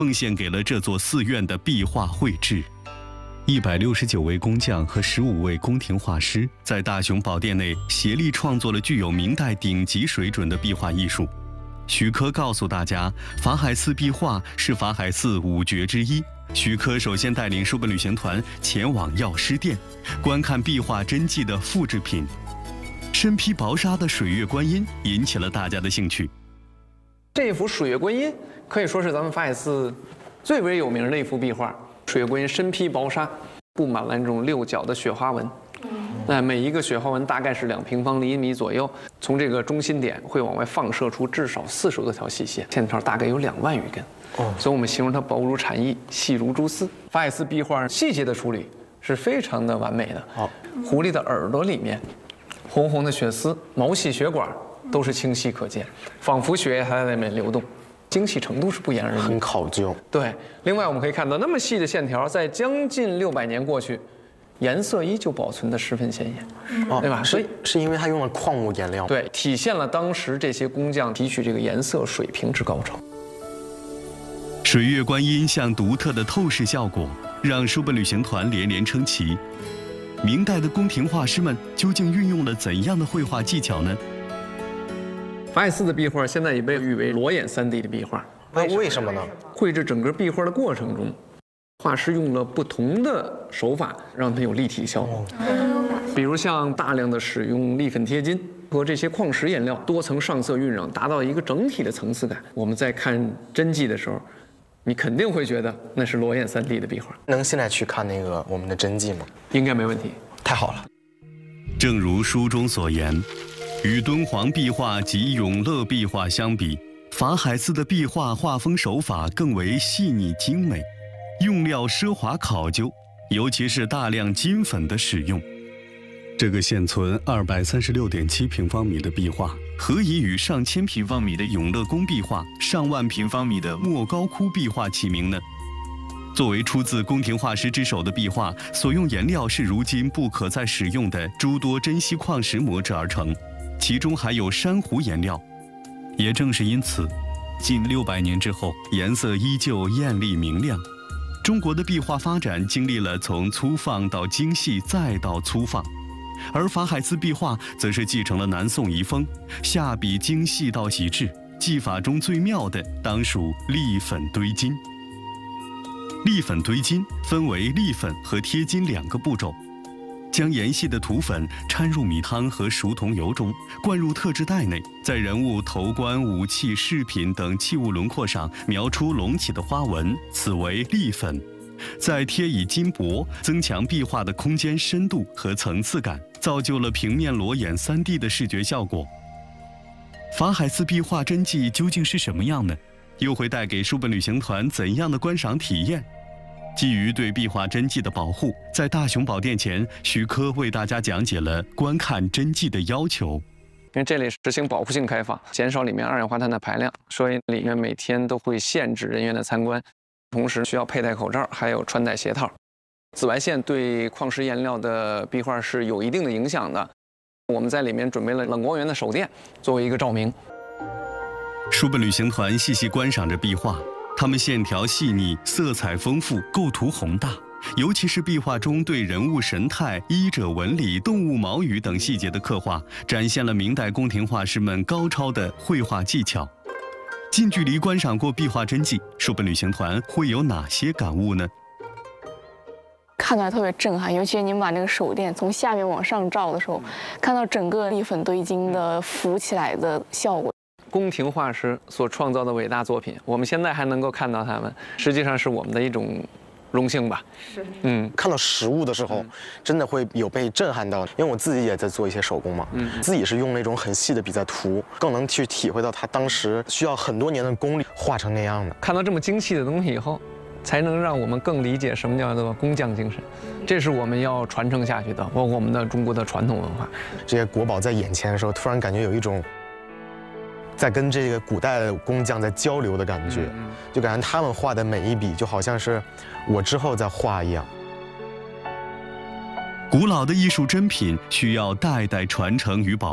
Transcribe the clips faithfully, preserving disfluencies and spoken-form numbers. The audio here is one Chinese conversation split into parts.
奉献给了这座寺院的壁画绘制。一百六十九位工匠和十五位宫廷画师在大雄宝殿内协力创作了具有明代顶级水准的壁画艺术。许科告诉大家，法海寺壁画是法海寺五绝之一。许科首先带领书本旅行团前往药师殿，观看壁画真迹的复制品。身披薄纱的水月观音引起了大家的兴趣。 这幅水月观音可以说是咱们法海寺最为有名的一幅壁画。水月观音身披薄纱，布满了这种六角的雪花纹。那每一个雪花纹大概是两平方厘米左右，从这个中心点会往外放射出至少四十多条细线，线条大概有两万余根。哦，所以我们形容它薄如蝉翼，细如蛛丝。法海寺壁画细节的处理是非常的完美的。好，狐狸的耳朵里面，红红的血丝、毛细血管都是清晰可见，仿佛血液还在那边流动。精细程度是不言而喻， 很考究。 对，另外我们可以看到，那么细的线条，在将近六百年过去，颜色依旧保存得十分鲜艳， 哦、 对吧？ 所以是因为它用了矿物颜料， 对，体现了当时这些工匠提取这个颜色水平之高超。 水月观音像独特的透视效果，让书本旅行团连连称奇。明代的宫廷画师们究竟运用了怎样的绘画技巧呢？ 法海寺的壁画现在也被誉为裸眼 三 D 的壁画。 那为什么呢？ 绘制整个壁画的过程中，画师用了不同的手法，让它有立体效果。比如像大量的使用立粉贴金和这些矿石颜料，多层上色晕染，达到一个整体的层次感。我们在看真迹的时候，你肯定会觉得那是裸眼 三 D 的壁画。 能现在去看那个我们的真迹吗？ 应该没问题。 太好了。 正如书中所言。与敦煌壁画及永乐壁画相比，法海寺的壁画画风手法更为细腻精美，用料奢华考究，尤其是大量金粉的使用。这个现存二百三十六点七平方米的壁画，何以与上千平方米的永乐宫壁画、上万平方米的莫高窟壁画齐名呢？作为出自宫廷画师之手的壁画，所用颜料是如今不可再使用的诸多珍稀矿石磨制而成。其中还有珊瑚颜料，也正是因此，近六百年之后，颜色依旧艳丽明亮。中国的壁画发展经历了从粗放到精细再到粗放，而法海寺壁画则是继承了南宋遗风，下笔精细到极致。技法中最妙的当属立粉堆金。立粉堆金分为立粉和贴金两个步骤。将盐细的土粉掺入米汤和熟桐油中，灌入特制袋内，在人物头冠、武器、饰品等器物轮廓上描出隆起的花纹，此为立粉。再贴以金箔，增强壁画的空间深度和层次感，造就了平面裸眼 三 D 的视觉效果。法海寺壁画真迹究竟是什么样呢？又会带给书本旅行团怎样的观赏体验？基于对壁画真迹的保护，在大雄宝殿前，许科为大家讲解了观看真迹的要求。 因为这里实行保护性开放，减少里面二氧化碳的排量，所以里面每天都会限制人员的参观，同时需要佩戴口罩，还有穿戴鞋套。紫外线对矿石颜料的壁画是有一定的影响的。我们在里面准备了冷光源的手电，作为一个照明。 书本旅行团细细观赏着壁画。它们线条细腻，色彩丰富，构图宏大，尤其是壁画中对人物神态、衣着纹理、动物毛羽等细节的刻画，展现了明代宫廷画师们高超的绘画技巧。近距离观赏过壁画真迹，书本旅行团会有哪些感悟呢？ 看起来特别震撼，尤其是你们把那个手电从下面往上照的时候，看到整个立粉堆金的浮起来的效果。 宫廷画师所创造的伟大作品，我们现在还能够看到他们，实际上是我们的一种荣幸吧。 是， 嗯， 看到实物的时候，真的会有被震撼到。因为我自己也在做一些手工嘛，嗯，自己是用那种很细的笔在涂，更能去体会到他当时需要很多年的功力画成那样的。 看到这么精细的东西以后，才能让我们更理解什么叫做工匠精神，这是我们要传承下去的，包括我们的中国的传统文化。 这些国宝在眼前的时候，突然感觉有一种在跟这个古代的工匠在交流的感觉，就感觉他们画的每一笔就好像是我之后在画一样。 古老的艺术珍品需要代代传承与保护，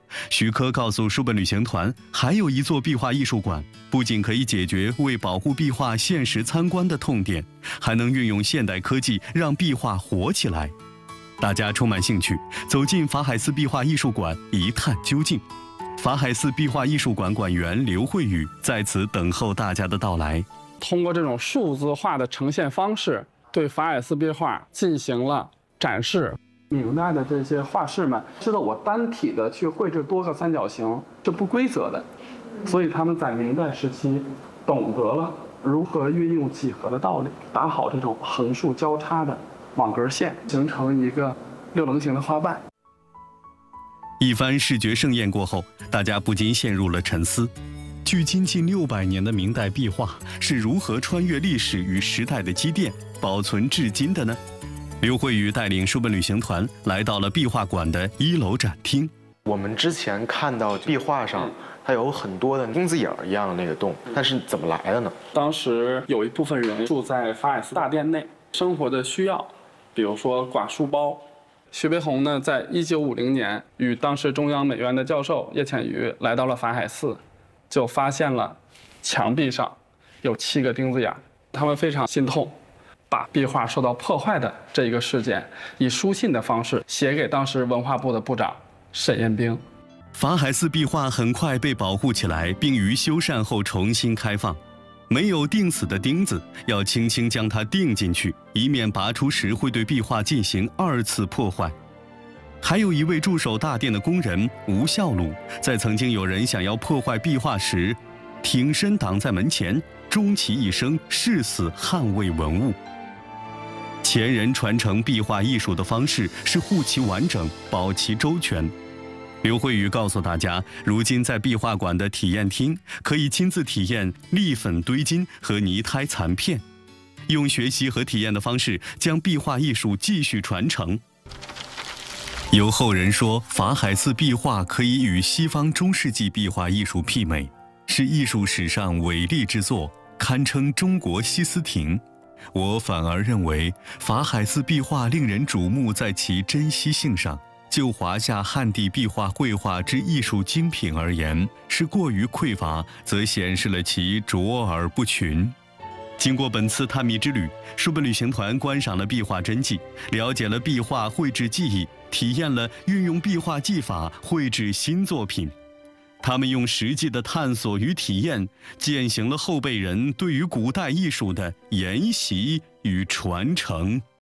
徐科告诉书本旅行团，还有一座壁画艺术馆，不仅可以解决为保护壁画限时参观的痛点，还能运用现代科技让壁画活起来。大家充满兴趣，走进法海寺壁画艺术馆一探究竟。法海寺壁画艺术馆馆员刘慧宇在此等候大家的到来。 通过这种数字化的呈现方式，对法海寺壁画进行了展示。明代的这些画师们知道我单体的去绘制多个三角形是不规则的，所以他们在明代时期懂得了如何运用几何的道理，打好这种横竖交叉的网格线，形成一个六棱形的花瓣。 一番视觉盛宴过后，大家不禁陷入了沉思。距今近六百年的明代壁画是如何穿越历史与时代的积淀，保存至今的呢？刘慧宇带领书本旅行团来到了壁画馆的一楼展厅。 我们之前看到壁画上，它有很多的钉子眼一样的那个洞，但是怎么来的呢？ 当时有一部分人住在法海寺大殿内，生活的需要，比如说挂书包。徐悲鸿呢，在一九五零年与当时中央美院的教授叶浅予来到了法海寺，就发现了墙壁上有七个钉子眼，他们非常心痛。把壁画受到破坏的这一个事件，以书信的方式写给当时文化部的部长沈彦兵。 法海寺壁画很快被保护起来，并于修缮后重新开放。没有钉死的钉子，要轻轻将它钉进去，以免拔出时会对壁画进行二次破坏。还有一位驻守大殿的工人吴孝鲁，在曾经有人想要破坏壁画时，挺身挡在门前，终其一生誓死捍卫文物。前人传承壁画艺术的方式是护其完整，保其周全。刘慧宇告诉大家，如今在壁画馆的体验厅可以亲自体验立粉堆金和泥胎残片，用学习和体验的方式将壁画艺术继续传承。有后人说，法海寺壁画可以与西方中世纪壁画艺术媲美，是艺术史上伟力之作，堪称中国西斯廷。我反而认为，法海寺壁画令人瞩目在其珍稀性上，就华夏汉地壁画绘画之艺术精品而言，是过于匮乏，则显示了其卓而不群。经过本次探秘之旅，书本旅行团观赏了壁画真迹，了解了壁画绘制技艺，体验了运用壁画技法绘制新作品。他们用实际的探索与体验，践行了后辈人对于古代艺术的研习与传承。